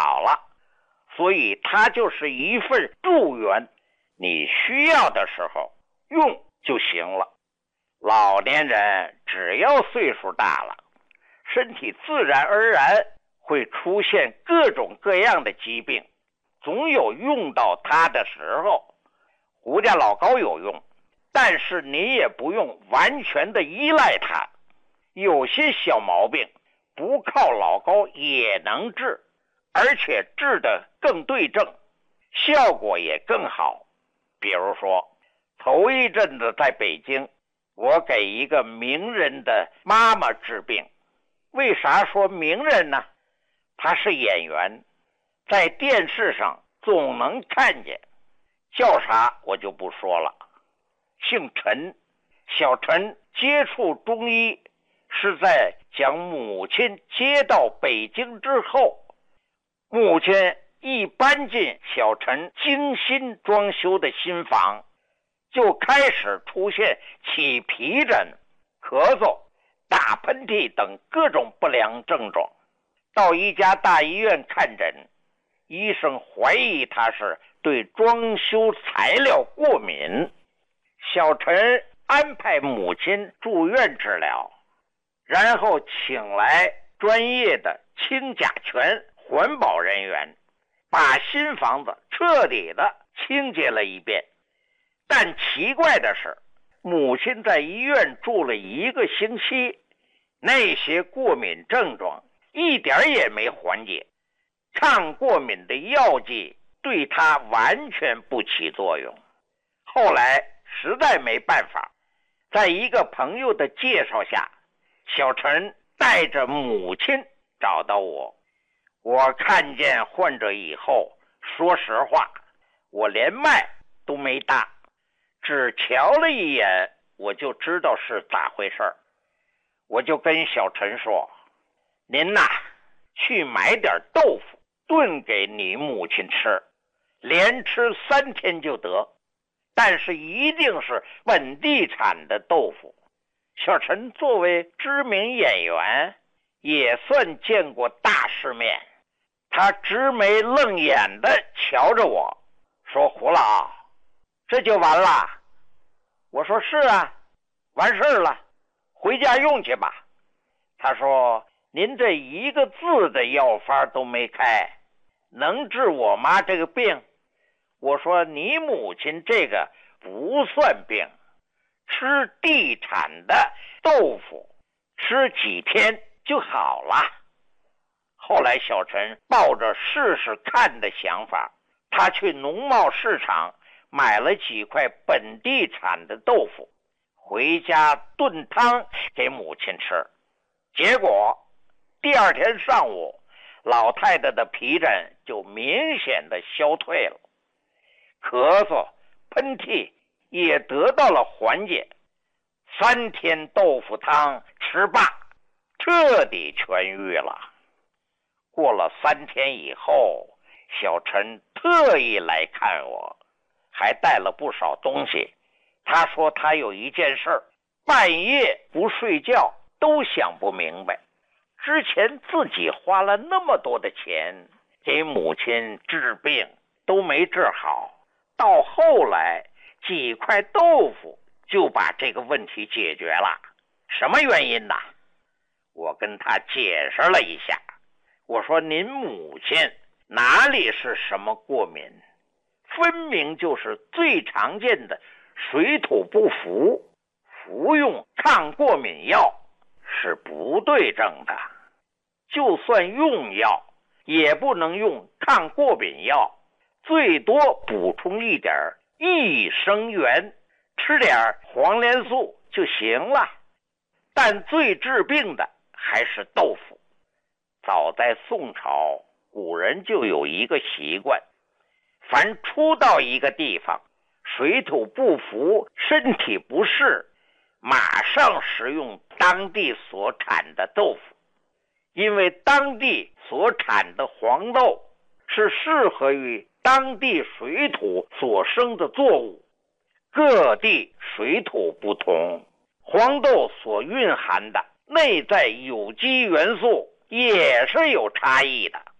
好了，所以它就是一份助缘，你需要的时候用就行了。老年人只要岁数大了，身体自然而然会出现各种各样的疾病，总有用到它的时候。胡家老膏有用，但是你也不用完全的依赖它，有些小毛病不靠老膏也能治，而且治得更对症，效果也更好。比如说头一阵子在北京，我给一个名人的妈妈治病。为啥说名人呢？他是演员，在电视上总能看见，叫啥我就不说了。姓陈，小陈接触中医是在将母亲接到北京之后，母亲一搬进小陈精心装修的新房，就开始出现起皮疹、咳嗽、打喷嚏等各种不良症状。到一家大医院看诊，医生怀疑他是对装修材料过敏。小陈安排母亲住院治疗，然后请来专业的清甲醛环保人员，把新房子彻底的清洁了一遍。但奇怪的是，母亲在医院住了1个星期，那些过敏症状一点也没缓解，抗过敏的药剂对她完全不起作用。后来实在没办法，在一个朋友的介绍下，小陈带着母亲找到我。我看见患者以后，说实话，我连脉都没搭，只瞧了一眼我就知道是咋回事。我就跟小陈说，您呐，去买点豆腐炖给你母亲吃，连吃3天就得，但是一定是本地产的豆腐。小陈作为知名演员，也算见过大世面，他直眉愣眼的瞧着我说，胡老，这就完了？我说是啊，完事了，回家用去吧。他说，您这1个字的药方都没开，能治我妈这个病？我说，你母亲这个不算病，吃地产的豆腐，吃几天就好了。后来小陈抱着试试看的想法，他去农贸市场买了几块本地产的豆腐，回家炖汤给母亲吃。结果第2天上午，老太太的皮疹就明显的消退了，咳嗽、喷嚏也得到了缓解。3天豆腐汤吃罢，彻底痊愈了。过了3天以后，小陈特意来看我，还带了不少东西。他说他有一件事儿，半夜不睡觉都想不明白。之前自己花了那么多的钱给母亲治病都没治好，到后来几块豆腐就把这个问题解决了。什么原因呢？我跟他解释了一下，我说您母亲哪里是什么过敏，分明就是最常见的水土不服，服用抗过敏药是不对症的。就算用药也不能用抗过敏药，最多补充一点益生元，吃点黄连素就行了。但最治病的还是豆腐。早在宋朝，古人就有一个习惯，凡初到一个地方，水土不服，身体不适，马上食用当地所产的豆腐。因为当地所产的黄豆是适合于当地水土所生的作物，各地水土不同，黄豆所蕴含的内在有机元素也是有差异的。